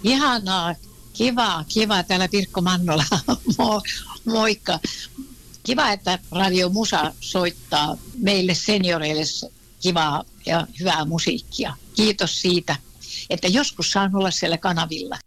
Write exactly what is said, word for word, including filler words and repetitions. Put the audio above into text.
Ihanaa, kiva, kiva. Täällä Pirkko Mannola. Mo, moikka. Kiva, että Radio Musa soittaa meille senioreille kivaa ja hyvää musiikkia. Kiitos siitä, että joskus saan olla siellä kanavilla.